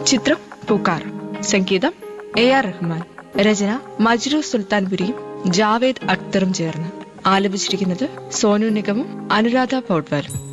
ചിത്രം പുകാർ. സംഗീതം AR റഹ്മാൻ. രചന മജ്രു സുൽത്താൻപുരിയും ജാവേദ് അക്തറും ചേർന്ന്. ആലപിച്ചിരിക്കുന്നത് സോനു നിഗമും അനുരാധ പൗഡ്വാലും.